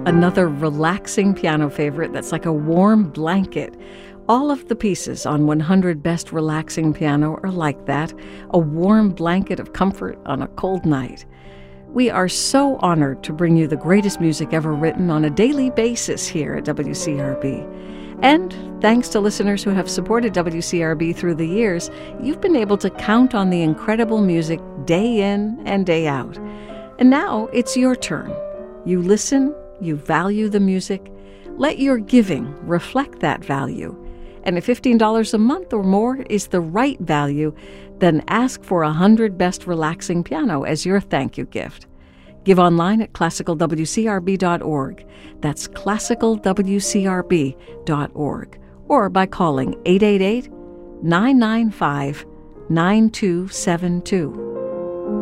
another relaxing piano favorite that's like a warm blanket. All of the pieces on 100 Best Relaxing Piano are like that, a warm blanket of comfort on a cold night. We are so honored to bring you the greatest music ever written on a daily basis here at WCRB. And thanks to listeners who have supported WCRB through the years, you've been able to count on the incredible music day in and day out. And now it's your turn. You listen, you value the music. Let your giving reflect that value. And if $15 a month or more is the right value, then ask for 100 Best Relaxing Piano as your thank you gift. Give online at classicalwcrb.org. That's classicalwcrb.org. Or by calling 888-995-9272.